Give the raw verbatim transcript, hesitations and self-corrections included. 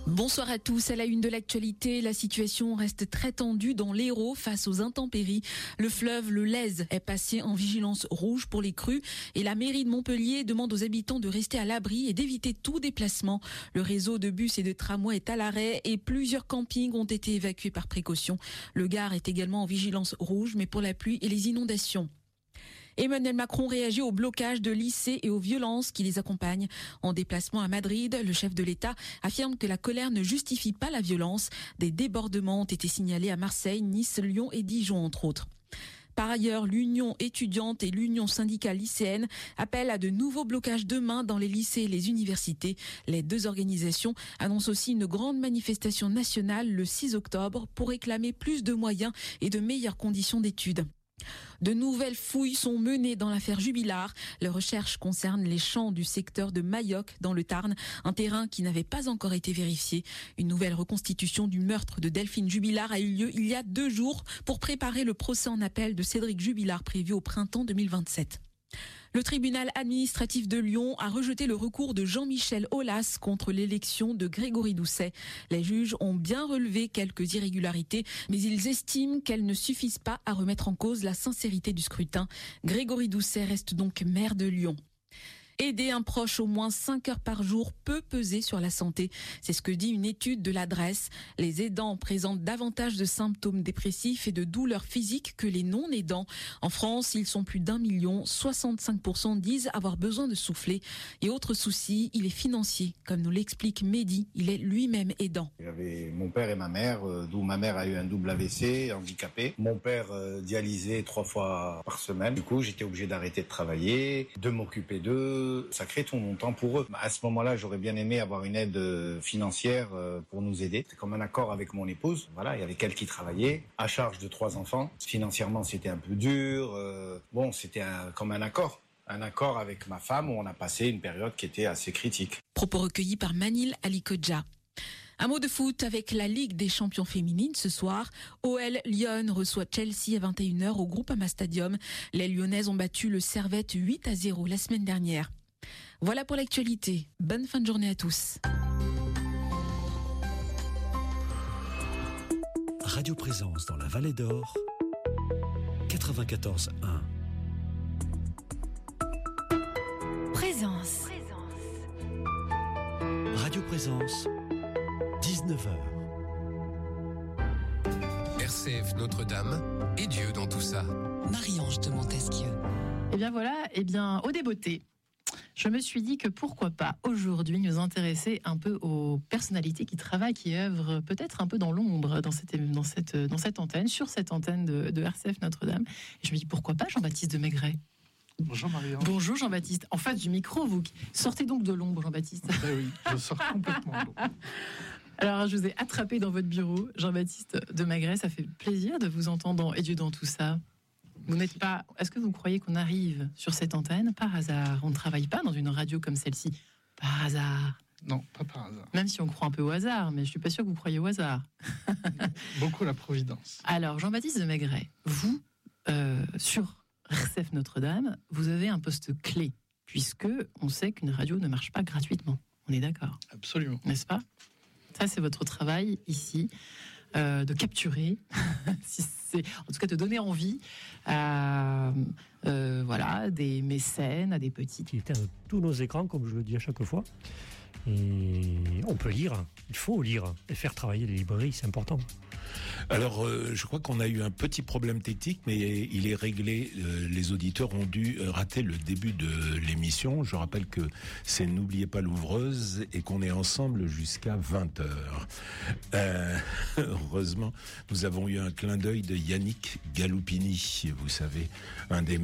Bonsoir à tous. À la une de l'actualité, la situation reste très tendue dans l'Hérault face aux intempéries. Le fleuve, le Lèze, est passé en vigilance rouge pour les crues et la mairie de Montpellier demande aux habitants de rester à l'abri et d'éviter tout déplacement. Le réseau de bus et de tramways est à l'arrêt et plusieurs campings ont été évacués par précaution. Le Gard est également en vigilance rouge, mais pour la pluie et les inondations. Emmanuel Macron réagit au blocage de lycées et aux violences qui les accompagnent. En déplacement à Madrid, le chef de l'État affirme que la colère ne justifie pas la violence. Des débordements ont été signalés à Marseille, Nice, Lyon et Dijon, entre autres. Par ailleurs, l'Union étudiante et l'Union syndicale lycéenne appellent à de nouveaux blocages demain dans les lycées et les universités. Les deux organisations annoncent aussi une grande manifestation nationale le six octobre pour réclamer plus de moyens et de meilleures conditions d'études. De nouvelles fouilles sont menées dans l'affaire Jubilard. Les recherches concernent les champs du secteur de Mayoc dans le Tarn, un terrain qui n'avait pas encore été vérifié. Une nouvelle reconstitution du meurtre de Delphine Jubilard a eu lieu il y a deux jours pour préparer le procès en appel de Cédric Jubilard prévu au printemps deux mille vingt-sept. Le tribunal administratif de Lyon a rejeté le recours de Jean-Michel Aulas contre l'élection de Grégory Doucet. Les juges ont bien relevé quelques irrégularités, mais ils estiment qu'elles ne suffisent pas à remettre en cause la sincérité du scrutin. Grégory Doucet reste donc maire de Lyon. Aider un proche au moins cinq heures par jour peut peser sur la santé. C'est ce que dit une étude de l'Adresse. Les aidants présentent davantage de symptômes dépressifs et de douleurs physiques que les non-aidants. En France, ils sont plus d'un million. soixante-cinq pour cent disent avoir besoin de souffler. Et autre souci, il est financier. Comme nous l'explique Mehdi, il est lui-même aidant. J'avais mon père et ma mère, euh, d'où ma mère a eu un double A V C, handicapé. Mon père euh, dialysé trois fois par semaine. Du coup, j'étais obligé d'arrêter de travailler, de m'occuper d'eux. Ça crée tout mon temps pour eux. À ce moment-là, j'aurais bien aimé avoir une aide financière pour nous aider. C'est comme un accord avec mon épouse. Voilà, il y avait elle qui travaillait, à charge de trois enfants. Financièrement, c'était un peu dur. Euh, bon, c'était un, comme un accord. Un accord avec ma femme où on a passé une période qui était assez critique. Propos recueillis par Manil Alikodja. Un mot de foot avec la Ligue des champions féminines ce soir. O L Lyon reçoit Chelsea à vingt et une heures au Groupama Stadium. Les Lyonnaises ont battu le Servette huit à zéro la semaine dernière. Voilà pour l'actualité. Bonne fin de journée à tous. Radio Présence dans la Vallée d'Or, quatre-vingt-quatorze un. Présence. Radio Présence, dix-neuf heures. R C F Notre-Dame et Dieu dans tout ça. Marie-Ange de Montesquieu. Eh bien voilà, eh bien au débeauté. Je me suis dit que pourquoi pas aujourd'hui nous intéresser un peu aux personnalités qui travaillent, qui œuvrent peut-être un peu dans l'ombre dans cette, dans cette, dans cette antenne, sur cette antenne de, de R C F Notre-Dame. Et je me dis pourquoi pas Jean-Baptiste de Maigret. Bonjour Marie-Ange. Bonjour Jean-Baptiste. En face du micro, vous sortez donc de l'ombre, Jean-Baptiste. Ben oui, je sors complètement de l'ombre. Alors, je vous ai attrapé dans votre bureau, Jean-Baptiste de Maigret. Ça fait plaisir de vous entendre dans Et Dieu dans tout ça. Vous n'êtes pas. Est-ce que vous croyez qu'on arrive sur cette antenne par hasard? On ne travaille pas dans une radio comme celle-ci par hasard. Non, pas par hasard. Même si on croit un peu au hasard, mais je suis pas sûr que vous croyez au hasard. Beaucoup la providence. Alors, Jean-Baptiste de Maigret, vous, euh, sur R C F Notre-Dame, vous avez un poste clé, puisque on sait qu'une radio ne marche pas gratuitement. On est d'accord? Absolument. N'est-ce pas? Ça, c'est votre travail ici, euh, de capturer, si c'est, en tout cas de donner envie à euh, voilà, des mécènes, à des petits. Qui éteignent tous nos écrans, comme je le dis à chaque fois. Et on peut lire, il faut lire et faire travailler les librairies, c'est important. Alors, euh, je crois qu'on a eu un petit problème technique, mais il est réglé. Euh, les auditeurs ont dû rater le début de l'émission. Je rappelle que c'est N'oubliez pas l'ouvreuse et qu'on est ensemble jusqu'à vingt heures. Euh, heureusement, nous avons eu un clin d'œil de Yannick Galoupini, vous savez, un des